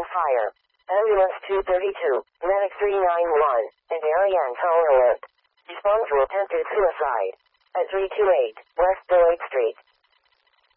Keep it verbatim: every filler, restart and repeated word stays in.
fire. Ambulance two thirty-two, Medic three ninety-one, and Ariane Tower alert. Respond to attempted suicide. At three twenty-eight, West Lloyd Street.